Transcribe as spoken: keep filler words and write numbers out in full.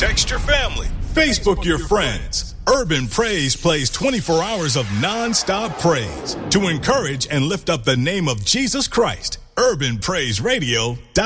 Text your family. Facebook your friends. Urban Praise plays twenty-four hours of non-stop praise to encourage and lift up the name of Jesus Christ. Urban Praise Radio.